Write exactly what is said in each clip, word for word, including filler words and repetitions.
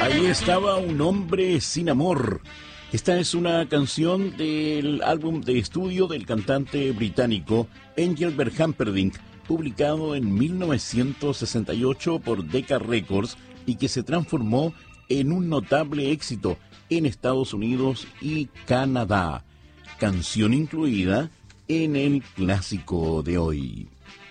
Ahí estaba Un hombre sin amor. Esta es una canción del álbum de estudio del cantante británico Engelbert Humperdinck, publicado en mil novecientos sesenta y ocho por Decca Records y que se transformó en un notable éxito en Estados Unidos y Canadá. Canción incluida en el clásico de hoy.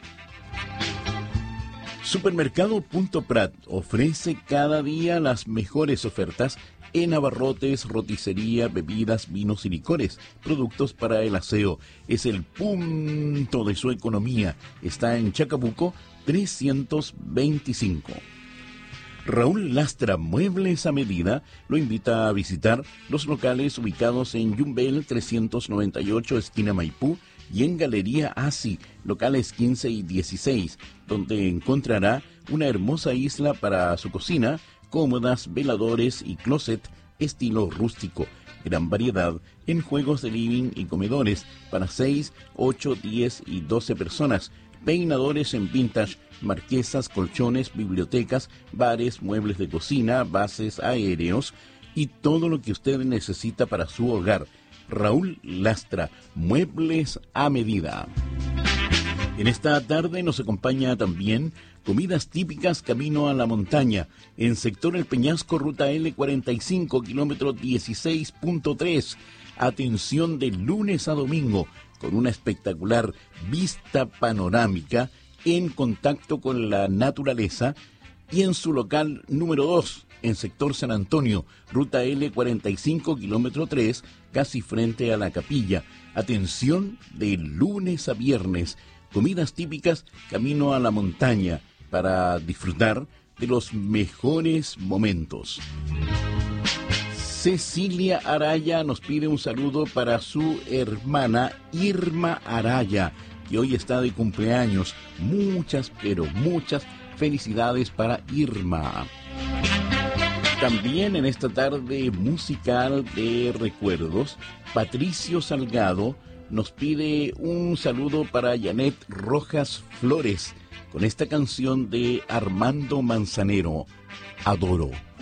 Supermercado Punto Prat ofrece cada día las mejores ofertas en abarrotes, roticería, bebidas, vinos y licores, productos para el aseo. Es el punto de su economía. Está en Chacabuco trescientos veinticinco. Raúl Lastra Muebles a Medida lo invita a visitar los locales ubicados en Yumbel trescientos noventa y ocho, esquina Maipú, y en Galería Asi, locales quince y dieciséis, donde encontrará una hermosa isla para su cocina, cómodas, veladores y closet estilo rústico. Gran variedad en juegos de living y comedores para seis, ocho, diez y doce personas. Peinadores en vintage, marquesas, colchones, bibliotecas, bares, muebles de cocina, bases aéreos y todo lo que usted necesita para su hogar. Raúl Lastra, Muebles a Medida. En esta tarde nos acompaña también Comidas Típicas Camino a la Montaña, en sector El Peñasco, ruta L cuarenta y cinco, kilómetro dieciséis punto tres. Atención de lunes a domingo, con una espectacular vista panorámica en contacto con la naturaleza, y en su local número dos, en sector San Antonio, ruta L cuarenta y cinco, kilómetro tres, casi frente a la capilla. Atención de lunes a viernes, Comidas Típicas Camino a la Montaña, para disfrutar de los mejores momentos. Cecilia Araya nos pide un saludo para su hermana Irma Araya, que hoy está de cumpleaños. Muchas, pero muchas felicidades para Irma. También en esta tarde musical de recuerdos, Patricio Salgado nos pide un saludo para Janet Rojas Flores, con esta canción de Armando Manzanero, Adoro.